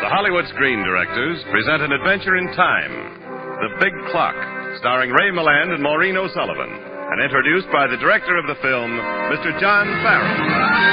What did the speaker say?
Hollywood Screen Directors present an adventure in time, The Big Clock, starring Ray Milland and Maureen O'Sullivan, and introduced by the director of the film, Mr. John Farrell.